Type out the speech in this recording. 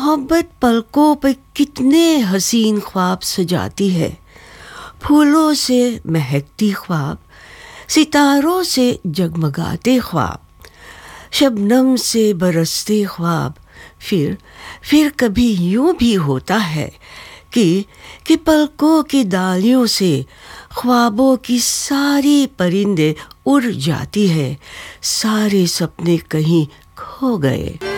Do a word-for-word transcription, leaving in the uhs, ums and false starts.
मोहब्बत पलकों पे कितने हसीन ख्वाब सजाती है। फूलों से महकती ख्वाब, सितारों से जगमगाते ख्वाब, शबनम से बरसते ख्वाब। फिर फिर कभी यूं भी होता है कि कि पलकों की डालियों से ख्वाबों की सारी परिंदे उड़ जाती है, सारे सपने कहीं खो गए।